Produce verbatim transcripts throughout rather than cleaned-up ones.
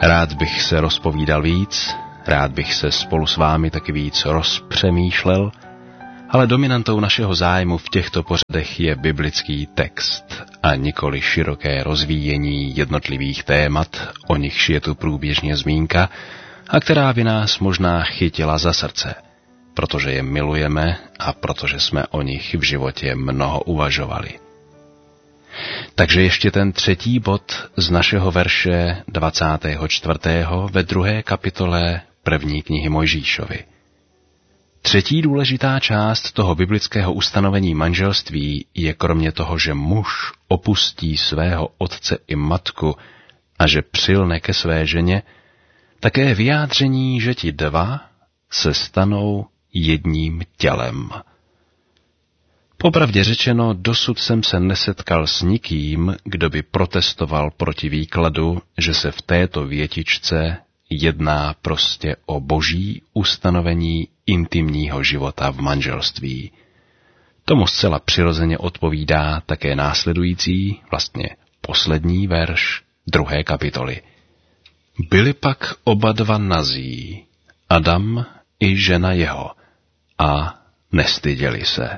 Rád bych se rozpovídal víc, rád bych se spolu s vámi taky víc rozpřemýšlel, ale dominantou našeho zájmu v těchto pořadech je biblický text a nikoli široké rozvíjení jednotlivých témat, o nichž je tu průběžně zmínka a která by nás možná chytila za srdce, protože je milujeme a protože jsme o nich v životě mnoho uvažovali. Takže ještě ten třetí bod z našeho verše dvacátého čtvrtého ve druhé kapitole první knihy Mojžíšovi. Třetí důležitá část toho biblického ustanovení manželství je kromě toho, že muž opustí svého otce i matku a že přilne ke své ženě, také vyjádření, že ti dva se stanou jedním tělem. Popravdě řečeno, dosud jsem se nesetkal s nikým, kdo by protestoval proti výkladu, že se v této větičce jedná prostě o boží ustanovení intimního života v manželství. Tomu zcela přirozeně odpovídá také následující, vlastně poslední verš druhé kapitoly. Byli pak oba dva nazí, Adam i žena jeho, a nestyděli se.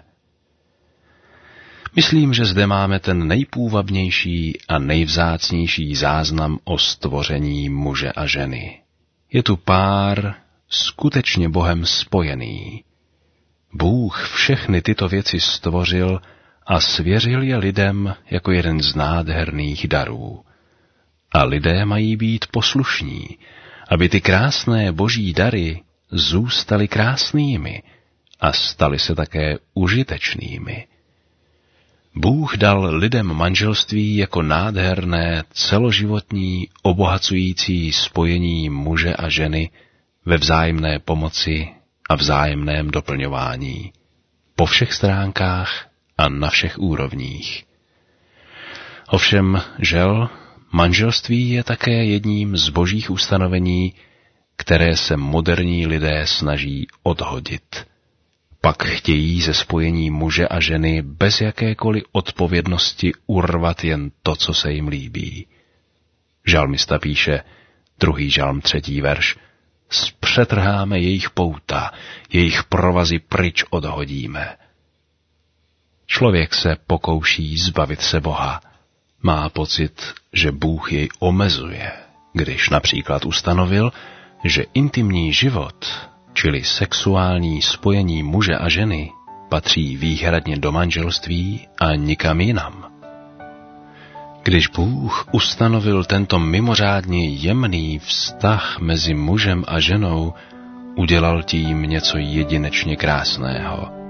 Myslím, že zde máme ten nejpůvabnější a nejvzácnější záznam o stvoření muže a ženy. Je tu pár skutečně Bohem spojený. Bůh všechny tyto věci stvořil a svěřil je lidem jako jeden z nádherných darů. A lidé mají být poslušní, aby ty krásné boží dary zůstaly krásnými a staly se také užitečnými. Bůh dal lidem manželství jako nádherné, celoživotní, obohacující spojení muže a ženy ve vzájemné pomoci a vzájemném doplňování. Po všech stránkách a na všech úrovních. Ovšem, žel, manželství je také jedním z božích ustanovení, které se moderní lidé snaží odhodit. Pak chtějí ze spojení muže a ženy bez jakékoliv odpovědnosti urvat jen to, co se jim líbí. Žalmista píše, druhý žalm, třetí verš, zpřetrháme jejich pouta, jejich provazy pryč odhodíme. Člověk se pokouší zbavit se Boha. Má pocit, že Bůh jej omezuje, když například ustanovil, že intimní život, čili sexuální spojení muže a ženy, patří výhradně do manželství a nikam jinam. Když Bůh ustanovil tento mimořádně jemný vztah mezi mužem a ženou, udělal tím něco jedinečně krásného.